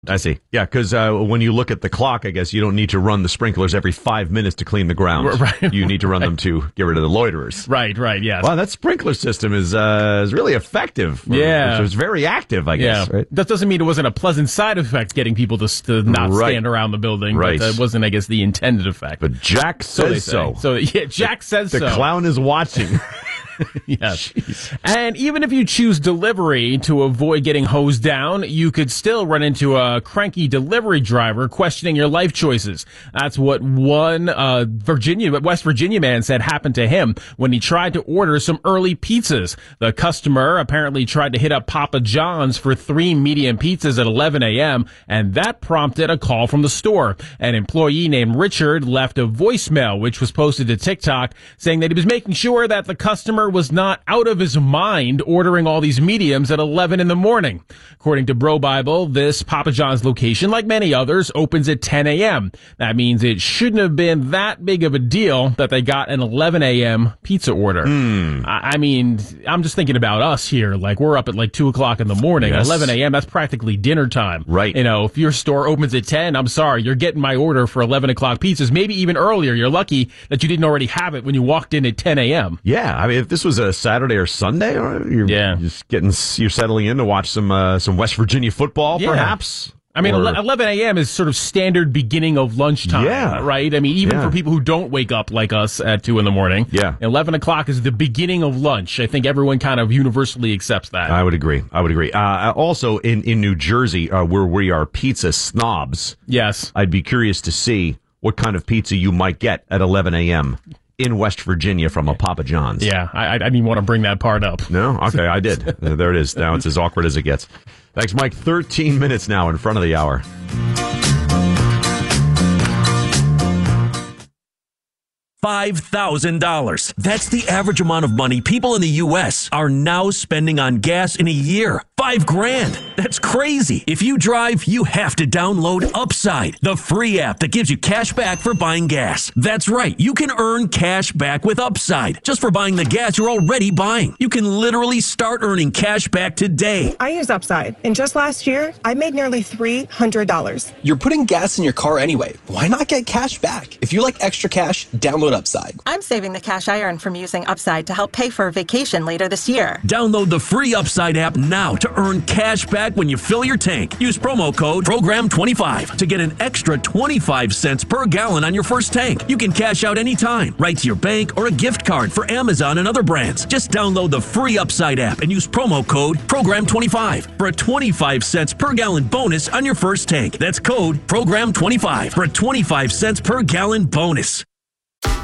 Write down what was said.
I see. Yeah, because when you look at the clock, I guess you don't need to run the sprinklers every 5 minutes to clean the ground. Right. You need to run them to get rid of the loiterers. Right, yes. Wow, that sprinkler system is really effective. Yeah. It was very active, I guess. Yeah. Right? That doesn't mean it wasn't a pleasant side effect getting people to not stand around the building. Right. But that wasn't, I guess, the intended effect. But Jack says so. So, yeah, Jack says so. The clown is watching. Yes. Jeez. And even if you choose delivery to avoid getting hosed down, you could still run into a cranky delivery driver questioning your life choices. That's what one West Virginia man said happened to him when he tried to order some early pizzas. The customer apparently tried to hit up Papa John's for 3 medium pizzas at 11 a.m., and that prompted a call from the store. An employee named Richard left a voicemail, which was posted to TikTok, saying that he was making sure that the customer was not out of his mind ordering all these mediums at 11 in the morning. According to Bro Bible, this Papa John's location, like many others, opens at 10 a.m. That means it shouldn't have been that big of a deal that they got an 11 a.m. pizza order. I mean, I'm just thinking about us here. Like, we're up at like 2 o'clock in the morning. Yes. 11 a.m., that's practically dinner time. Right. You know, if your store opens at 10, I'm sorry, you're getting my order for 11 o'clock pizzas, maybe even earlier. You're lucky that you didn't already have it when you walked in at 10 a.m. Yeah, I mean, if this was a Saturday or Sunday, or you're settling in to watch some West Virginia football, perhaps. I mean, 11 a.m. is sort of standard beginning of lunchtime, right? I mean, even for people who don't wake up like us at 2 in the morning, 11 o'clock is the beginning of lunch. I think everyone kind of universally accepts that. I would agree. Also, in New Jersey, where we are pizza snobs, yes, I'd be curious to see what kind of pizza you might get at 11 a.m. in West Virginia from a Papa John's. Yeah, I didn't even want to bring that part up. No? Okay, I did. There it is. Now it's as awkward as it gets. Thanks, Mike. 13 minutes now in front of the hour. $5,000. That's the average amount of money people in the U.S. are now spending on gas in a year. $5,000. That's crazy. If you drive, you have to download Upside, the free app that gives you cash back for buying gas. That's right. You can earn cash back with Upside just for buying the gas you're already buying. You can literally start earning cash back today. I use Upside, and just last year, I made nearly $300. You're putting gas in your car anyway. Why not get cash back? If you like extra cash, download Upside. I'm saving the cash I earn from using Upside to help pay for a vacation later this year. Download the free Upside app now to earn cash back when you fill your tank. Use promo code PROGRAM25 to get an extra 25 cents per gallon on your first tank. You can cash out anytime, right to your bank or a gift card for Amazon and other brands. Just download the free Upside app and use promo code PROGRAM25 for a 25 cents per gallon bonus on your first tank. That's code PROGRAM25 for a 25 cents per gallon bonus.